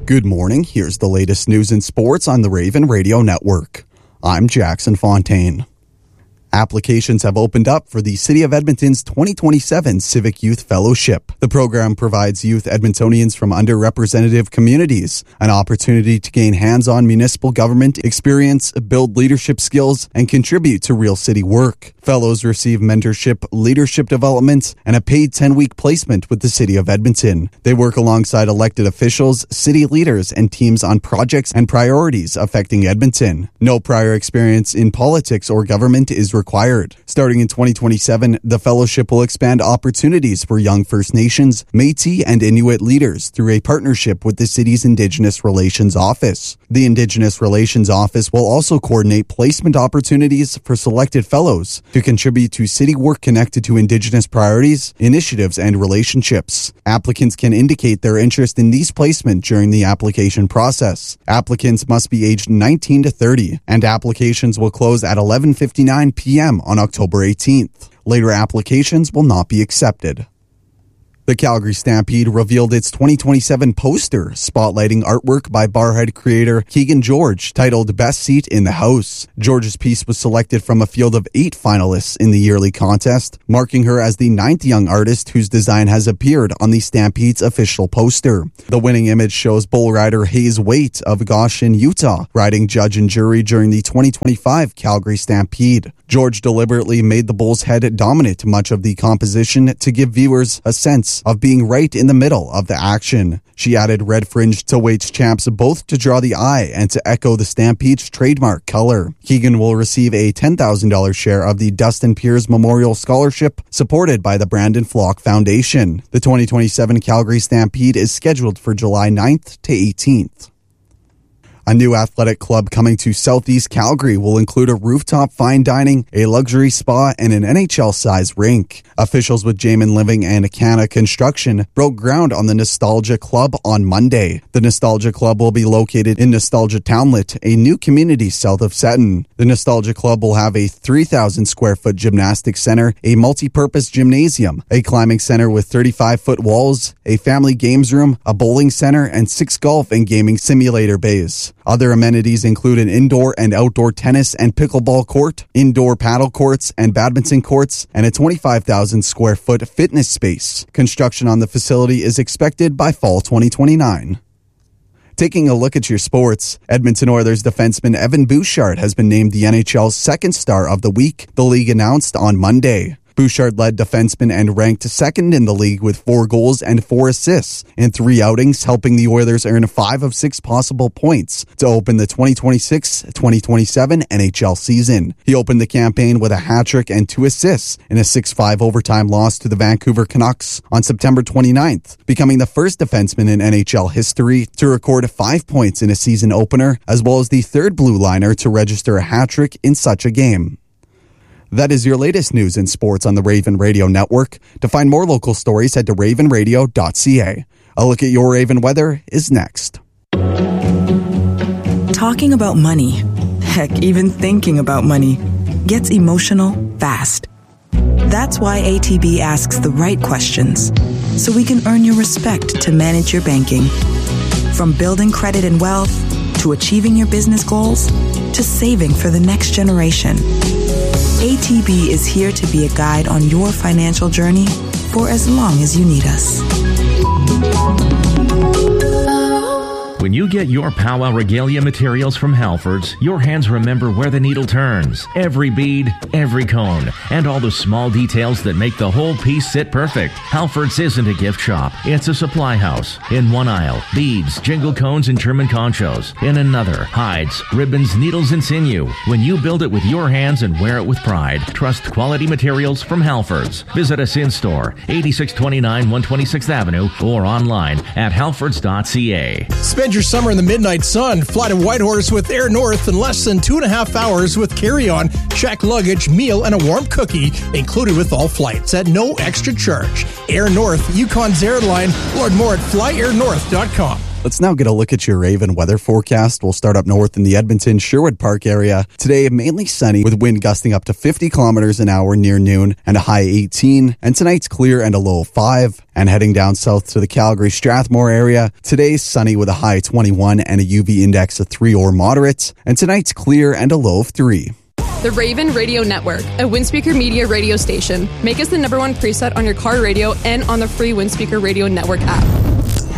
Good morning. Here's the latest news and sports on the Raven Radio Network. I'm Jackson Fontaine. Applications have opened up for the City of Edmonton's 2027 Civic Youth Fellowship. The program provides youth Edmontonians from underrepresented communities an opportunity to gain hands-on municipal government experience, build leadership skills, and contribute to real city work. Fellows receive mentorship, leadership development, and a paid 10-week placement with the City of Edmonton. They work alongside elected officials, city leaders, and teams on projects and priorities affecting Edmonton. No prior experience in politics or government is required. Starting in 2027, the fellowship will expand opportunities for young First Nations, Métis, and Inuit leaders through a partnership with the city's Indigenous Relations Office. The Indigenous Relations Office will also coordinate placement opportunities for selected fellows to contribute to city work connected to Indigenous priorities, initiatives, and relationships. Applicants can indicate their interest in these placements during the application process. Applicants must be aged 19 to 30, and applications will close at 11:59 p.m. on October 18th. Later applications will not be accepted. The Calgary Stampede revealed its 2027 poster, spotlighting artwork by Barhead creator Keegan George, titled Best Seat in the House. George's piece was selected from a field of 8 finalists in the yearly contest, marking her as the 9th young artist whose design has appeared on the Stampede's official poster. The winning image shows bull rider Hayes Waite of Goshen, Utah, riding judge and jury during the 2025 Calgary Stampede. George deliberately made the bull's head dominate much of the composition to give viewers a sense of being right in the middle of the action. She added red fringe to Waite's champs both to draw the eye and to echo the Stampede's trademark color. Keegan will receive a $10,000 share of the Dustin Piers Memorial Scholarship supported by the Brandon Flock Foundation. The 2027 Calgary Stampede is scheduled for July 9th to 18th. A new athletic club coming to Southeast Calgary will include a rooftop fine dining, a luxury spa, and an NHL-sized rink. Officials with Jamin Living and Akana Construction broke ground on the Nostalgia Club on Monday. The Nostalgia Club will be located in Nostalgia Townlet, a new community south of Seton. The Nostalgia Club will have a 3,000-square-foot gymnastics center, a multi-purpose gymnasium, a climbing center with 35-foot walls, a family games room, a bowling center, and 6 golf and gaming simulator bays. Other amenities include an indoor and outdoor tennis and pickleball court, indoor paddle courts and badminton courts, and a 25,000-square-foot fitness space. Construction on the facility is expected by fall 2029. Taking a look at your sports, Edmonton Oilers defenseman Evan Bouchard has been named the NHL's second star of the week, the league announced on Monday. Bouchard led defenseman and ranked second in the league with 4 goals and 4 assists in 3 outings, helping the Oilers earn 5 of 6 possible points to open the 2026-2027 NHL season. He opened the campaign with a hat-trick and 2 assists in a 6-5 overtime loss to the Vancouver Canucks on September 29th, becoming the first defenseman in NHL history to record 5 points in a season opener, as well as the third blue liner to register a hat-trick in such a game. That is your latest news and sports on the Raven Radio Network. To find more local stories, head to ravenradio.ca. A look at your Raven weather is next. Talking about money, heck, even thinking about money, gets emotional fast. That's why ATB asks the right questions, so we can earn your respect to manage your banking. From building credit and wealth, to achieving your business goals, to saving for the next generation. ATB is here to be a guide on your financial journey for as long as you need us. When you get your Powwow Regalia materials from Halfords, your hands remember where the needle turns. Every bead, every cone, and all the small details that make the whole piece sit perfect. Halfords isn't a gift shop. It's a supply house. In one aisle, beads, jingle cones, and German conchos. In another, hides, ribbons, needles, and sinew. When you build it with your hands and wear it with pride, trust quality materials from Halfords. Visit us in-store, 8629 126th Avenue, or online at halfords.ca. Spend your summer in the midnight sun. Fly to Whitehorse with Air North in less than 2.5 hours with carry-on, checked luggage, meal, and a warm cookie included with all flights at no extra charge. Air North, Yukon's airline. Learn more at flyairnorth.com. Let's now get a look at your Raven weather forecast. We'll start up north in the Edmonton-Sherwood Park area. Today, mainly sunny with wind gusting up to 50 kilometers an hour near noon and a high 18. And tonight's clear and a low 5. And heading down south to the Calgary-Strathmore area, today's sunny with a high 21 and a UV index of 3 or moderate. And tonight's clear and a low of 3. The Raven Radio Network, a Windspeaker Media radio station. Make us the #1 preset on your car radio and on the free Windspeaker Radio Network app.